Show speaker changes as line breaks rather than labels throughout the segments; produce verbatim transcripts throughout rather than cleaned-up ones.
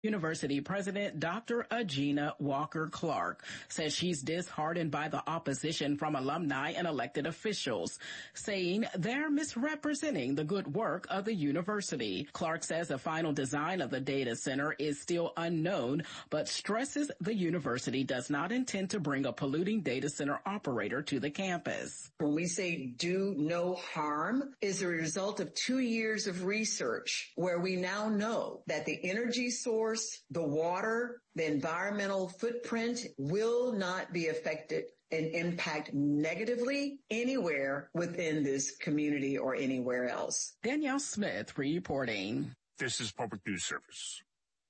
University President Doctor Agina Walker-Clark says she's disheartened by the opposition from alumni and elected officials, saying they're misrepresenting the good work of the university. Clark says the final design of the data center is still unknown, but stresses the university does not intend to bring a polluting data center operator to the campus.
When we say do no harm, is a result of two years of research where we now know that the energy source, the water, the environmental footprint will not be affected and impact negatively anywhere within this community or anywhere else.
Danielle Smith reporting.
This is Public News Service.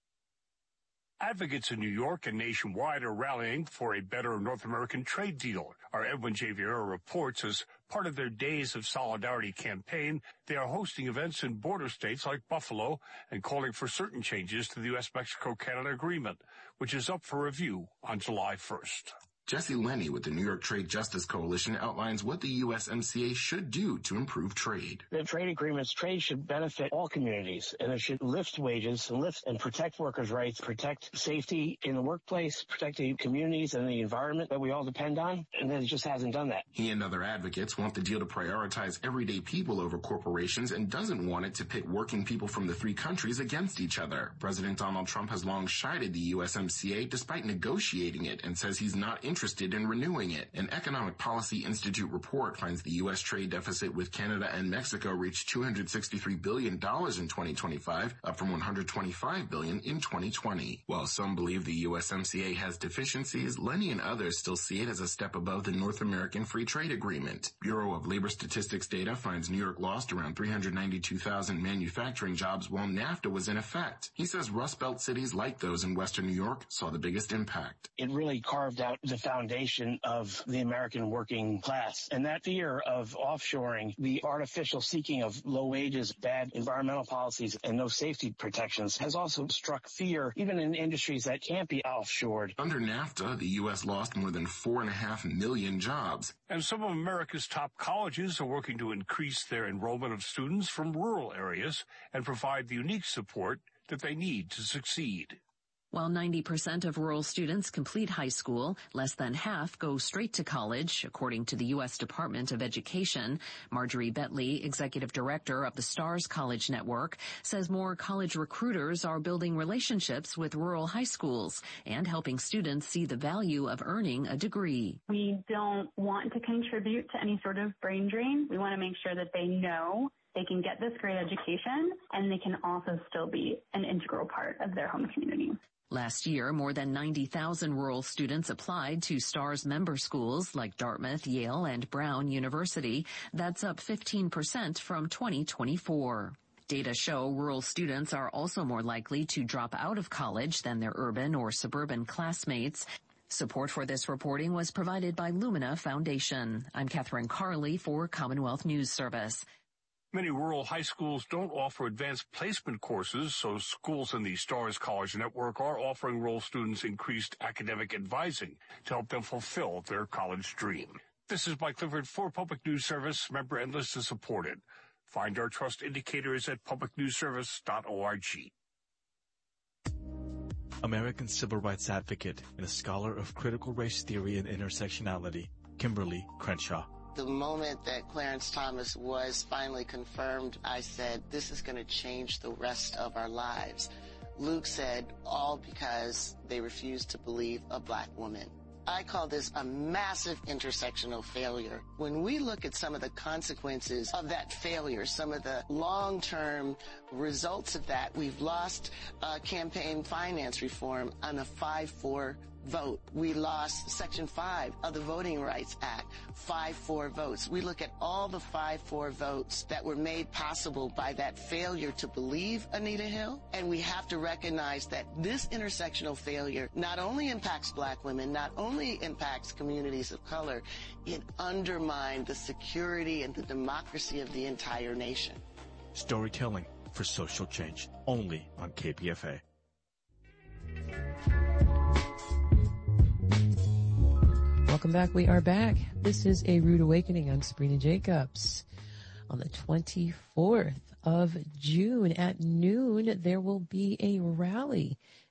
Advocates in New York and nationwide are rallying for a better North American trade deal. Our Edwin J. Vieira reports as part of their Days of Solidarity campaign, they are hosting events in border states like Buffalo and calling for certain changes to the U S Mexico Canada agreement, which is up for review on July first.
Jesse Lenny with the New York Trade Justice Coalition outlines what the U S M C A should do to improve trade.
The trade agreements, trade should benefit all communities, and it should lift wages and lift and protect workers' rights, protect safety in the workplace, protect the communities and the environment that we all depend on, and it just hasn't done that.
He and other advocates want the deal to prioritize everyday people over corporations and doesn't want it to pit working people from the three countries against each other. President Donald Trump has long chided the U S M C A despite negotiating it and says he's not interested interested in renewing it. An Economic Policy Institute report finds the U S trade deficit with Canada and Mexico reached two hundred sixty-three billion dollars in twenty twenty-five, up from one hundred twenty-five billion dollars in twenty twenty. While some believe the U S M C A has deficiencies, Lenny and others still see it as a step above the North American Free Trade Agreement. Bureau of Labor Statistics data finds New York lost around three hundred ninety-two thousand manufacturing jobs while NAFTA was in effect. He says Rust Belt cities like those in Western New York saw the biggest impact.
It really carved out the foundation of the American working class. And that fear of offshoring, the artificial seeking of low wages, bad environmental policies, and no safety protections has also struck fear even in industries that can't be offshored.
Under NAFTA, the U S lost more than four and a half million jobs.
And some of America's top colleges are working to increase their enrollment of students from rural areas and provide the unique support that they need to succeed.
While ninety percent of rural students complete high school, less than half go straight to college, according to the U S Department of Education. Marjorie Bentley, executive director of the STARS College Network, says more college recruiters are building relationships with rural high schools and helping students see the value of earning a degree.
We don't want to contribute to any sort of brain drain. We want to make sure that they know they can get this great education and they can also still be an integral part of their home community.
Last year, more than ninety thousand rural students applied to STARS member schools like Dartmouth, Yale, and Brown University. That's up fifteen percent from twenty twenty-four. Data show rural students are also more likely to drop out of college than their urban or suburban classmates. Support for this reporting was provided by Lumina Foundation. I'm Catherine Carley for Commonwealth News Service.
Many rural high schools don't offer advanced placement courses, so schools in the STARS College Network are offering rural students increased academic advising to help them fulfill their college dream. This is Mike Clifford for Public News Service, member and listener supported. Find our trust indicators at public news service dot org.
American civil rights advocate and a scholar of critical race theory and intersectionality, Kimberly Crenshaw.
The moment that Clarence Thomas was finally confirmed, I said, this is going to change the rest of our lives. Luke said, all because they refused to believe a black woman. I call this a massive intersectional failure. When we look at some of the consequences of that failure, some of the long-term results of that, we've lost uh, campaign finance reform on a five four vote. We lost Section five of the Voting Rights Act, five four votes. We look at all the five four votes that were made possible by that failure to believe Anita Hill, and we have to recognize that this intersectional failure not only impacts black women, not only impacts communities of color, it undermined the security and the democracy of the entire nation.
Storytelling for social change, only on K P F A.
Welcome back. We are back. This is A Rude Awakening. I'm Sabrina Jacobs. On the twenty-fourth of June. At noon, there will be a rally